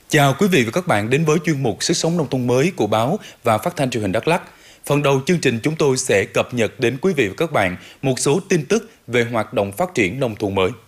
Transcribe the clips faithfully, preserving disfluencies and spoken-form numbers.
Chào quý vị và các bạn đến với chuyên mục Sức sống nông thôn mới của báo và Phát thanh Truyền hình Đắk Lắk. Phần đầu chương trình chúng tôi sẽ cập nhật đến quý vị và các bạn một số tin tức về hoạt động phát triển nông thôn mới.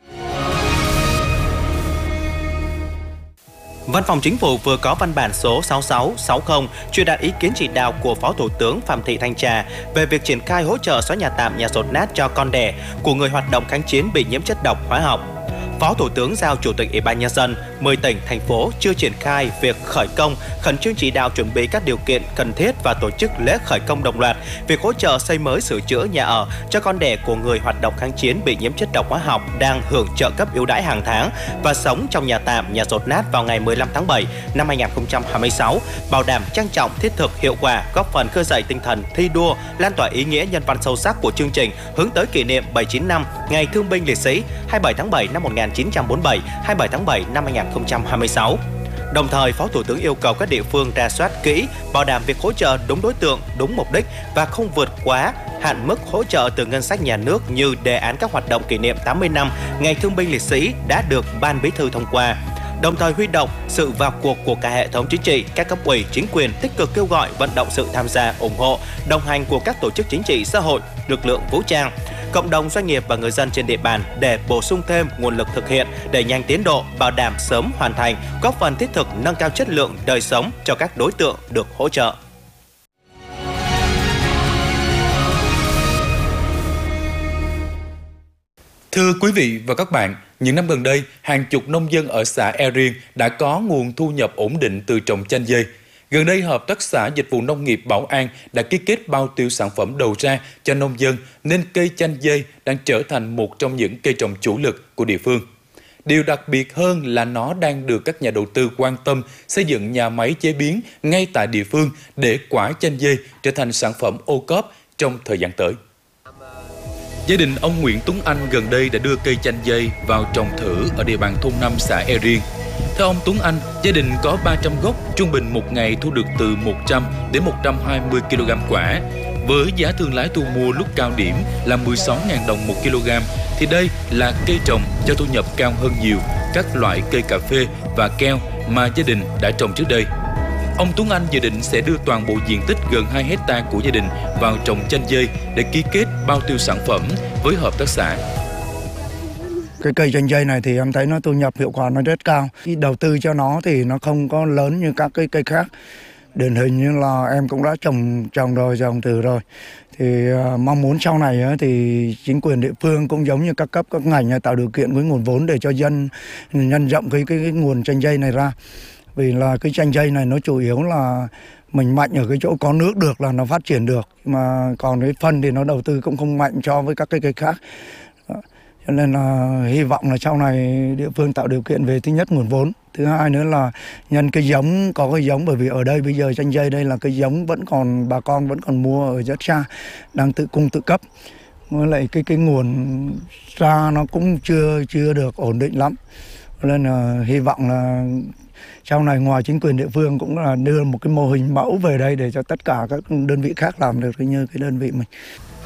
Văn phòng Chính phủ vừa có văn bản số sáu sáu sáu không truyền đạt ý kiến chỉ đạo của Phó Thủ tướng Phạm Thị Thanh Trà về việc triển khai hỗ trợ xóa nhà tạm, nhà dột nát cho con đẻ của người hoạt động kháng chiến bị nhiễm chất độc hóa học. Phó Thủ tướng giao Chủ tịch Ủy ban Nhân dân mười tỉnh, thành phố chưa triển khai việc khởi công, khẩn trương chỉ đạo chuẩn bị các điều kiện cần thiết và tổ chức lễ khởi công đồng loạt việc hỗ trợ xây mới sửa chữa nhà ở cho con đẻ của người hoạt động kháng chiến bị nhiễm chất độc hóa học đang hưởng trợ cấp ưu đãi hàng tháng và sống trong nhà tạm, nhà dột nát vào ngày mười lăm tháng bảy năm hai nghìn không trăm hai mươi sáu, bảo đảm trang trọng, thiết thực, hiệu quả, góp phần khơi dậy tinh thần thi đua, lan tỏa ý nghĩa nhân văn sâu sắc của chương trình hướng tới kỷ niệm bảy mươi chín năm Ngày Thương binh Liệt sĩ hai mươi bảy tháng bảy năm một nghìn chín trăm bốn mươi bảy, hai mươi bảy tháng bảy năm hai nghìn không trăm hai mươi sáu. Đồng thời, Phó Thủ tướng yêu cầu các địa phương rà soát kỹ, bảo đảm việc hỗ trợ đúng đối tượng, đúng mục đích và không vượt quá hạn mức hỗ trợ từ ngân sách nhà nước như đề án các hoạt động kỷ niệm tám mươi năm Ngày Thương binh Liệt sĩ đã được Ban Bí thư thông qua. Đồng thời huy động sự vào cuộc của cả hệ thống chính trị, các cấp ủy, chính quyền tích cực kêu gọi vận động sự tham gia, ủng hộ, đồng hành của các tổ chức chính trị xã hội, lực lượng vũ trang, cộng đồng doanh nghiệp và người dân trên địa bàn để bổ sung thêm nguồn lực thực hiện, đẩy nhanh tiến độ, bảo đảm sớm hoàn thành, góp phần thiết thực nâng cao chất lượng đời sống cho các đối tượng được hỗ trợ. Thưa quý vị và các bạn, những năm gần đây, hàng chục nông dân ở xã E Riêng đã có nguồn thu nhập ổn định từ trồng chanh dây. Gần đây, Hợp tác xã Dịch vụ Nông nghiệp Bảo An đã ký kết bao tiêu sản phẩm đầu ra cho nông dân, nên cây chanh dây đang trở thành một trong những cây trồng chủ lực của địa phương. Điều đặc biệt hơn là nó đang được các nhà đầu tư quan tâm xây dựng nhà máy chế biến ngay tại địa phương để quả chanh dây trở thành sản phẩm ô cốp trong thời gian tới. Gia đình ông Nguyễn Tuấn Anh gần đây đã đưa cây chanh dây vào trồng thử ở địa bàn thôn năm xã E Riêng. Theo ông Tuấn Anh, gia đình có ba trăm gốc, trung bình một ngày thu được từ một trăm đến một trăm hai mươi ki lô gam quả. Với giá thương lái thu mua lúc cao điểm là mười sáu nghìn đồng một kg, thì đây là cây trồng cho thu nhập cao hơn nhiều các loại cây cà phê và keo mà gia đình đã trồng trước đây. Ông Tuấn Anh dự định sẽ đưa toàn bộ diện tích gần hai héc ta của gia đình vào trồng chanh dây để ký kết bao tiêu sản phẩm với hợp tác xã. Cái cây chanh dây này thì em thấy nó thu nhập hiệu quả nó rất cao. Khi đầu tư cho nó thì nó không có lớn như các cái cây khác. Điển hình như là em cũng đã trồng trồng rồi, trồng từ rồi. Thì uh, mong muốn sau này uh, thì chính quyền địa phương cũng giống như các cấp các ngành uh, tạo điều kiện với nguồn vốn để cho dân nhân rộng cái, cái cái nguồn chanh dây này ra. Vì là cái chanh dây này nó chủ yếu là mình mạnh ở cái chỗ có nước được là nó phát triển được, mà còn cái phân thì nó đầu tư cũng không mạnh so với các cái cây khác. Cho nên là hy vọng là sau này địa phương tạo điều kiện về thứ nhất nguồn vốn, thứ hai nữa là nhân cái giống, có cái giống, bởi vì ở đây bây giờ chanh dây đây là cái giống vẫn còn bà con vẫn còn mua ở rất xa, đang tự cung tự cấp, với lại cái cái nguồn ra nó cũng chưa chưa được ổn định lắm. Cho nên là hy vọng là sau này ngoài chính quyền địa phương cũng là đưa một cái mô hình mẫu về đây để cho tất cả các đơn vị khác làm được như cái đơn vị mình.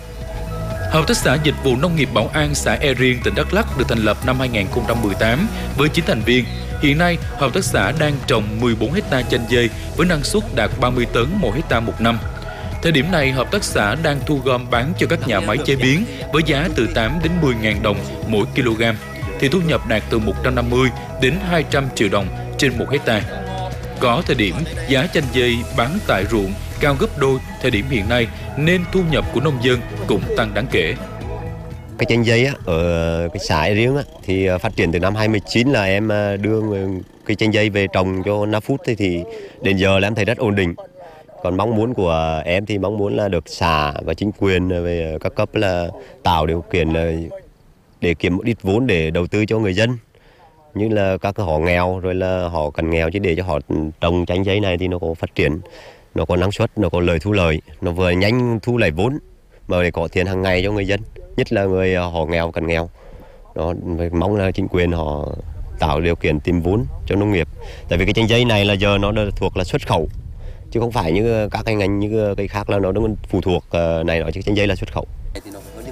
Hợp tác xã Dịch vụ Nông nghiệp Bảo An xã E Riêng, tỉnh Đắk Lắk được thành lập năm hai nghìn không trăm mười tám với chín thành viên. Hiện nay, hợp tác xã đang trồng mười bốn héc ta chanh dây với năng suất đạt ba mươi tấn mỗi héc ta một năm. Thời điểm này, hợp tác xã đang thu gom bán cho các nhà máy chế biến với giá từ tám đến mười nghìn đồng mỗi kg, thì thu nhập đạt từ một trăm năm mươi đến hai trăm triệu đồng trên một héc ta. Có thời điểm giá chanh dây bán tại ruộng cao gấp đôi thời điểm hiện nay, nên thu nhập của nông dân cũng tăng đáng kể. Cái chanh dây á, ở cái xã E Riêng á, thì phát triển từ năm hai mươi chín là em đưa cái chanh dây về trồng cho năm phút thì đến giờ là em thấy rất ổn định. Còn mong muốn của em thì mong muốn là được xã và chính quyền về các cấp là tạo điều kiện là để kiếm một ít vốn để đầu tư cho người dân, như là các họ nghèo rồi là họ cần nghèo, chứ để cho họ trồng chanh dây này thì nó có phát triển, nó có năng suất, nó có lời thu lời, nó vừa nhanh thu lại vốn mà để có tiền hàng ngày cho người dân, nhất là người họ nghèo cần nghèo. Đó, mong là chính quyền họ tạo điều kiện tìm vốn cho nông nghiệp, tại vì cái chanh dây này là giờ nó thuộc là xuất khẩu chứ không phải như các cái ngành như cây khác là nó đang phụ thuộc này, nó chứ chanh dây là xuất khẩu.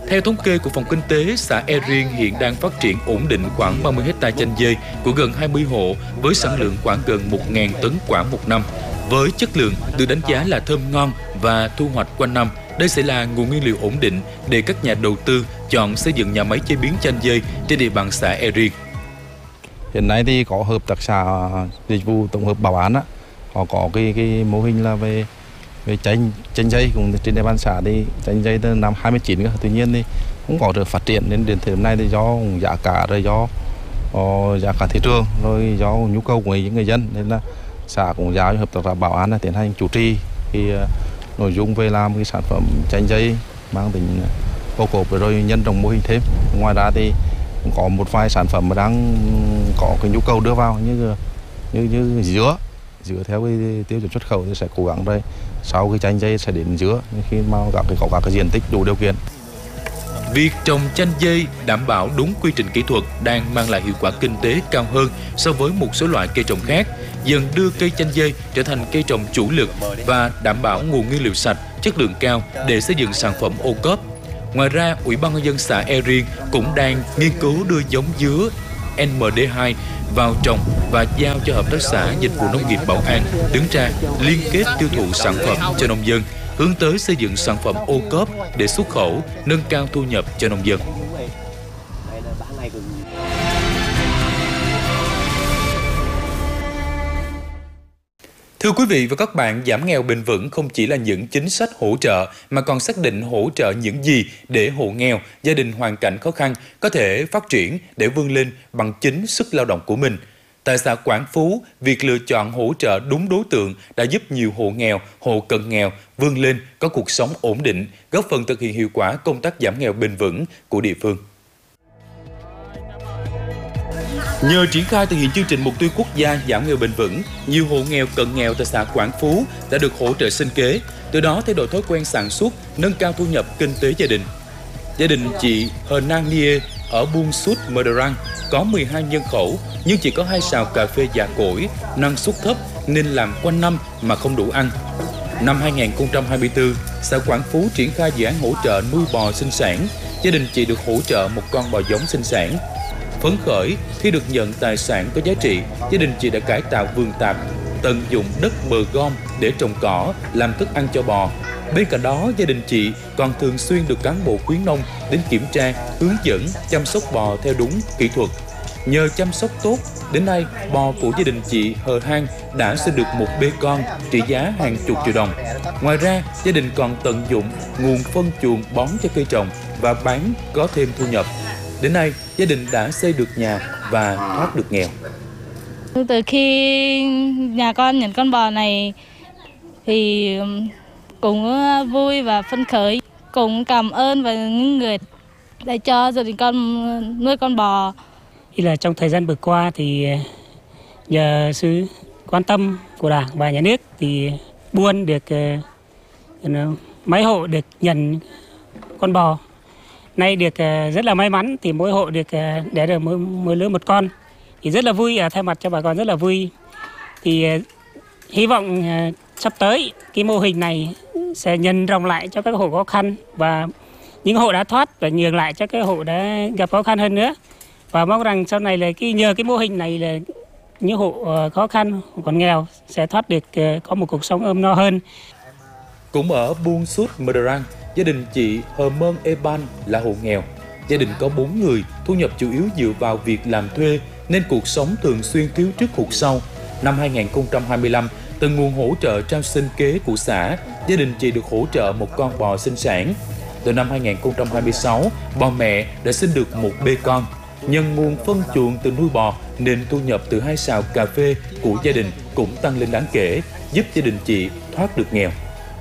Theo thống kê của Phòng Kinh tế, xã E Riêng hiện đang phát triển ổn định khoảng ba mươi héc ta chanh dây của gần hai mươi hộ với sản lượng khoảng gần một nghìn tấn quả một năm. Với chất lượng được đánh giá là thơm ngon và thu hoạch quanh năm, đây sẽ là nguồn nguyên liệu ổn định để các nhà đầu tư chọn xây dựng nhà máy chế biến chanh dây trên địa bàn xã E Riêng. Hiện nay thì có hợp tác xã dịch vụ tổng hợp Bảo An á, họ có cái cái mô hình là về về chanh chanh dây, cùng trên địa bàn xã thì chanh dây từ năm hai mươi chín cơ. Tuy nhiên thì cũng có được phát triển đến đến thời điểm này thì do giá cả, rồi do uh, giá cả thị trường, rồi do nhu cầu của những người dân, nên là xã cũng giao cho hợp tác xã Bảo An là tiến hành chủ trì cái uh, nội dung về làm cái sản phẩm chanh dây mang tính ô cốp, rồi nhân rộng mô hình thêm. Ngoài ra thì cũng có một vài sản phẩm mà đang có cái nhu cầu đưa vào như như như dứa dứa theo cái tiêu chuẩn xuất khẩu thì sẽ cố gắng đây sau cái chanh dây sẽ đến dứa khi mà các cái có các cái diện tích đủ điều kiện. Việc trồng chanh dây đảm bảo đúng quy trình kỹ thuật đang mang lại hiệu quả kinh tế cao hơn so với một số loại cây trồng khác, dần đưa cây chanh dây trở thành cây trồng chủ lực và đảm bảo nguồn nguyên liệu sạch, chất lượng cao để xây dựng sản phẩm ô cốp. Ngoài ra, Ủy ban nhân dân xã E Riêng cũng đang nghiên cứu đưa giống dứa N M D hai vào trồng và giao cho Hợp tác xã Dịch vụ Nông nghiệp Bảo An đứng ra liên kết tiêu thụ sản phẩm cho nông dân, hướng tới xây dựng sản phẩm ô cốp để xuất khẩu, nâng cao thu nhập cho nông dân. Thưa quý vị và các bạn, giảm nghèo bền vững không chỉ là những chính sách hỗ trợ mà còn xác định hỗ trợ những gì để hộ nghèo, gia đình hoàn cảnh khó khăn có thể phát triển để vươn lên bằng chính sức lao động của mình. Tại xã Quảng Phú, việc lựa chọn hỗ trợ đúng đối tượng đã giúp nhiều hộ nghèo, hộ cận nghèo vươn lên có cuộc sống ổn định, góp phần thực hiện hiệu quả công tác giảm nghèo bền vững của địa phương. Nhờ triển khai thực hiện chương trình mục tiêu quốc gia giảm nghèo bền vững, nhiều hộ nghèo cận nghèo tại xã Quảng Phú đã được hỗ trợ sinh kế, từ đó thay đổi thói quen sản xuất, nâng cao thu nhập kinh tế gia đình. Gia đình chị Hờ Nang Nie ở Buôn Sút, Mờ Đờ Răng có mười hai nhân khẩu nhưng chỉ có hai sào cà phê già cỗi, năng suất thấp nên làm quanh năm mà không đủ ăn. Năm hai nghìn không trăm hai mươi tư, xã Quảng Phú triển khai dự án hỗ trợ nuôi bò sinh sản. Gia đình chị được hỗ trợ một con bò giống sinh sản. Phấn khởi khi được nhận tài sản có giá trị, gia đình chị đã cải tạo vườn tạp, tận dụng đất bờ gom để trồng cỏ, làm thức ăn cho bò. Bên cạnh đó, gia đình chị còn thường xuyên được cán bộ khuyến nông đến kiểm tra, hướng dẫn chăm sóc bò theo đúng kỹ thuật. Nhờ chăm sóc tốt, đến nay bò của gia đình chị Hờ Hang đã sinh được một bê con trị giá hàng chục triệu đồng. Ngoài ra, gia đình còn tận dụng nguồn phân chuồng bón cho cây trồng và bán có thêm thu nhập. Đến nay, gia đình đã xây được nhà và thoát được nghèo. Từ khi nhà con nhận con bò này thì cũng vui và phấn khởi, cũng cảm ơn và những người đã cho gia đình con nuôi con bò. Thì là trong thời gian vừa qua thì nhờ sự quan tâm của Đảng và Nhà nước thì buôn được mấy hộ được nhận con bò. Nay được rất là may mắn thì mỗi hộ được đẻ được mỗi, mỗi lứa một con, thì rất là vui, thay mặt cho bà con rất là vui. Thì hy vọng sắp tới cái mô hình này sẽ nhân rộng lại cho các hộ khó khăn và những hộ đã thoát và nhường lại cho các hộ đã gặp khó khăn hơn nữa. Và mong rằng sau này là cái nhờ cái mô hình này là những hộ khó khăn còn nghèo sẽ thoát được, có một cuộc sống ấm no hơn. Cũng ở Buôn Sút, Mờ Đờ Răng, gia đình chị Hờ Mơn E Ban là hộ nghèo. Gia đình có bốn người, thu nhập chủ yếu dựa vào việc làm thuê nên cuộc sống thường xuyên thiếu trước hụt sau. Năm hai nghìn không trăm hai mươi lăm, từ nguồn hỗ trợ trao sinh kế của xã, gia đình chị được hỗ trợ một con bò sinh sản. Từ năm hai nghìn không trăm hai mươi sáu, bò mẹ đã sinh được một bê con. Nhân nguồn phân chuồng từ nuôi bò nên thu nhập từ hai sào cà phê của gia đình cũng tăng lên đáng kể, giúp gia đình chị thoát được nghèo.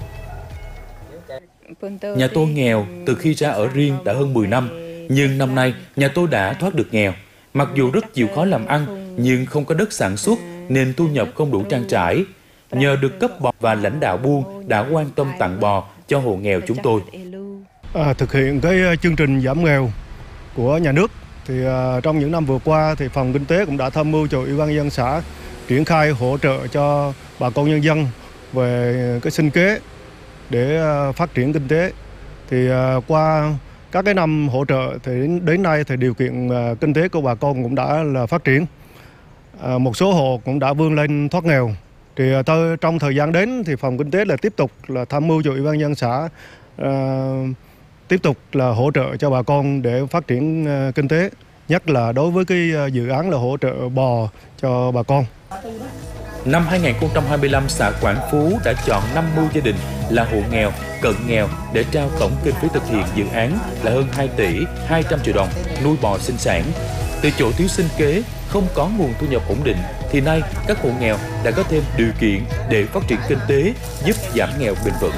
Nhà tôi nghèo từ khi ra ở riêng đã hơn mười năm, nhưng năm nay nhà tôi đã thoát được nghèo. Mặc dù rất chịu khó làm ăn, nhưng không có đất sản xuất nên thu nhập không đủ trang trải. Nhờ được cấp bò và lãnh đạo buôn đã quan tâm tặng bò cho hộ nghèo chúng tôi. À, thực hiện cái chương trình giảm nghèo của nhà nước thì uh, trong những năm vừa qua thì Phòng Kinh tế cũng đã tham mưu cho Ủy ban nhân dân xã triển khai hỗ trợ cho bà con nhân dân về cái sinh kế để uh, phát triển kinh tế. Thì uh, qua Các cái năm hỗ trợ thì đến, đến nay thì điều kiện uh, kinh tế của bà con cũng đã là phát triển. Uh, một số hộ cũng đã vươn lên thoát nghèo. Thì uh, tôi, trong thời gian đến thì phòng kinh tế là tiếp tục là tham mưu cho Ủy ban nhân dân xã uh, tiếp tục là hỗ trợ cho bà con để phát triển uh, kinh tế, nhất là đối với cái uh, dự án là hỗ trợ bò cho bà con. Năm hai nghìn không trăm hai mươi lăm, xã Quảng Phú đã chọn năm mươi gia đình là hộ nghèo, cận nghèo để trao tổng kinh phí thực hiện dự án là hơn hai tỷ hai trăm triệu đồng nuôi bò sinh sản. Từ chỗ thiếu sinh kế, không có nguồn thu nhập ổn định, thì nay các hộ nghèo đã có thêm điều kiện để phát triển kinh tế, giúp giảm nghèo bền vững.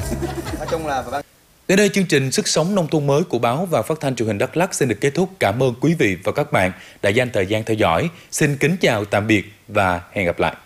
Đến đây, chương trình Sức sống nông thôn mới của báo và phát thanh truyền hình Đắk Lắk xin được kết thúc. Cảm ơn quý vị và các bạn đã dành thời gian theo dõi. Xin kính chào tạm biệt và hẹn gặp lại.